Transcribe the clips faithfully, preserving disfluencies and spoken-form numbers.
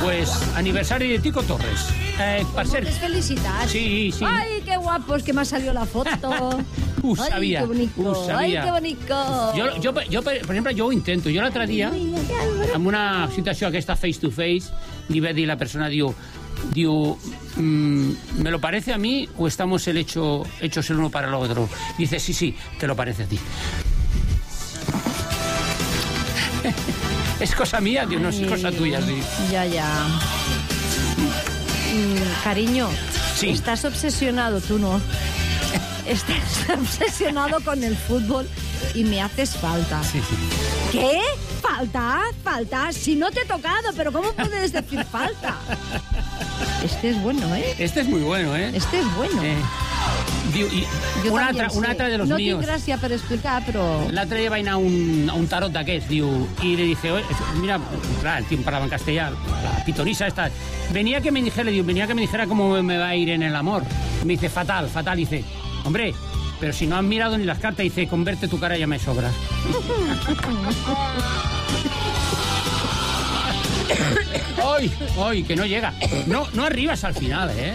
Pues aniversari de Tico Torres. Eh, per cert... Moltes felicitats. Sí, sí. Ay, qué guapo, es que me ha salido la foto. Ho Ay, sabia, qué bonito. ho sabia. Ay, qué bonito. Jo, jo, jo, per exemple, jo ho intento. Jo l'altre dia, en una situació aquesta face to face, li va dir la persona, diu, diu mmm, ¿me lo parece a mí o estamos el hecho, hechos el uno para el otro? Dice, sí, sí, te lo parece a ti. ¿Es cosa mía? Digo, no, es cosa tuya, sí. Ya, ya. Mm, cariño, sí. Estás obsesionado, tú no. Estás obsesionado con el fútbol y me haces falta. Sí, sí. ¿Qué? ¿Falta? ¿Falta? Si no te he tocado, pero ¿cómo puedes decir falta? Este es bueno, ¿eh? Este es muy bueno, ¿eh? Este es bueno. Eh. Diu, i jo un altre, un altre de los no míos. No tinc gràcia per explicar, però... L'altre dia vaig anar a un, a un tarot d'aquests, diu, i le dije, mira, clar, el tío parlava en castellà, la pitonisa esta, venía que me dijera, diu, venía que me dijera cómo me va a ir en el amor. Me dice, fatal, fatal, dice, hombre, pero si no han mirado ni las cartas, dice, con verte tu cara ya me sobra. ¡Ay! ¡Ay! Que no llega. No, no arribas al final, ¿eh?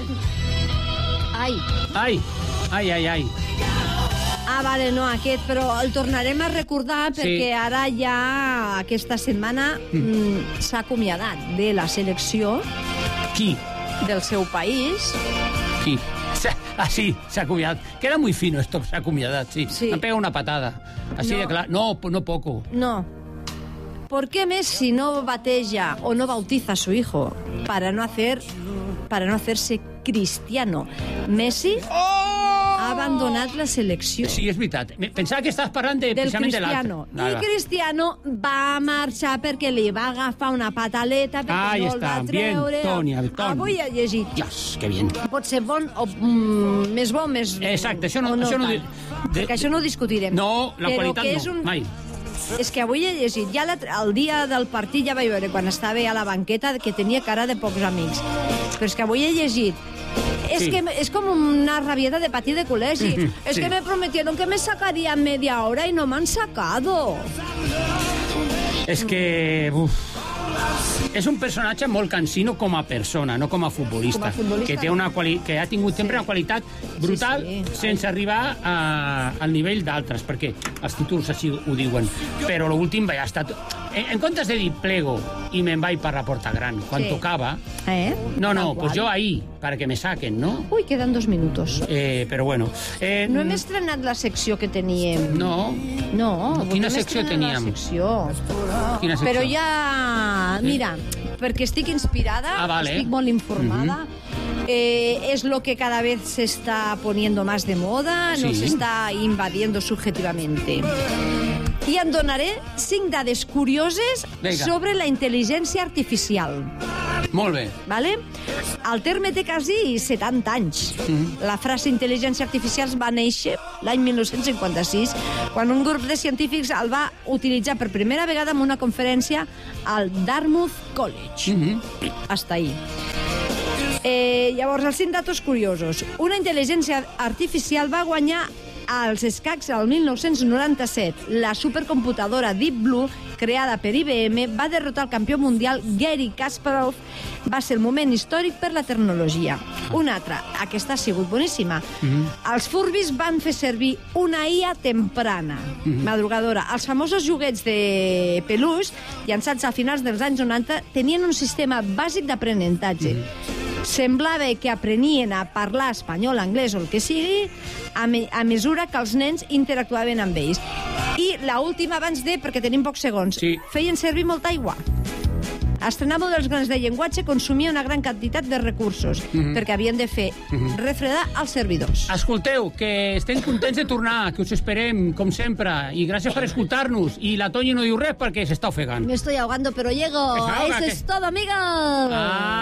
Ai. Ai, ai, ai, ai. Ah, vale, no, aquest, però el tornarem a recordar perquè sí. Ara ja aquesta setmana mm. s'ha acomiadat de la selecció. Qui? Del seu país. Qui? Ah, sí, s'ha acomiadat. Queda muy fino esto, s'ha acomiadat, sí. sí. Me pega una patada. Así no. de claro. No, no poco. No. ¿Por qué Messi no bateja o no bautiza a su hijo para no hacer, para no hacerse cristiano? Messi oh! ha abandonat la selecció. Sí, és veritat. Pensava que estaves parlant de, del precisament Cristiano. de l'altre. I Cristiano va marxar perquè li va agafar una pataleta perquè ah, no el va treure. Bien, Toni, el Toni. Avui he llegit. Yes, que bien. Pot ser bon o mm, més bo, més... Exacte, això no... no això no de... Perquè això no ho discutirem. No, la però qualitat és no, un... mai. És que avui he llegit, ja la, el dia del partit ja vaig veure, quan estava a la banqueta, que tenia cara de pocs amics. Però és que avui he llegit, es sí. que es como una rabieta de patir de colegio. Sí. Es que me prometieron que me sacarían media hora y no me han sacado. Es que... Uf. És un personatge molt cansino com a persona, no com a futbolista, com a futbolista que, té una quali... que ha tingut sempre sí. una qualitat brutal sí, sí. sense arribar a... al nivell d'altres, perquè els títols així ho diuen. Però l'últim ha estat... En, en comptes de dir plego i me'n vaig per la Porta Gran, quan sí. tocava... Eh? No, no, pues yo ahí, para que me saquen, ¿no? Uy, quedan dos minutos. Eh, però bueno... Eh, no hem estrenat la secció que teníem. No. No. Quina secció teníem? La secció. Quina secció? Però ja... Mira, perquè estic inspirada, ah, vale. estic molt informada... Uh-huh. Eh, es lo que cada vez se está poniendo más de moda, sí. nos está invadiendo subjetivamente. I en donaré cinc dades curioses Venga. sobre la intel·ligència artificial. Molt bé. Vale? El terme té quasi setanta anys. Mm-hmm. La frase intel·ligència artificial va néixer l'any mil nou-cents cinquanta-sis, quan un grup de científics el va utilitzar per primera vegada en una conferència al Dartmouth College. Mm-hmm. Hasta ahí. Eh, llavors, els cinc datos curiosos. Una intel·ligència artificial va guanyar als escacs el mil nou-cents noranta-set. La supercomputadora Deep Blue, creada per I B M, va derrotar el campió mundial Garry Kasparov. Va ser el moment històric per la tecnologia. Una altra, aquesta ha sigut boníssima. Mm-hmm. Els Furbis van fer servir una I A temprana, mm-hmm. madrugadora. Els famosos joguets de peluix, llançats a finals dels anys noranta, tenien un sistema bàsic d'aprenentatge. Mm-hmm. Semblava que aprenien a parlar espanyol, anglès o el que sigui a, me, a mesura que els nens interactuaven amb ells. I l'última, abans de, perquè tenim pocs segons, sí. feien servir molta aigua. Estrenar models grans de llenguatge consumia una gran quantitat de recursos, mm-hmm. perquè havien de fer mm-hmm. refredar els servidors. Escolteu, que estem contents de tornar, que us esperem, com sempre, i gràcies per escoltar-nos. I la Toñi no diu res perquè s'està ofegant. Me estoy ahogando, pero llego. Eso es todo, amigos. Ah.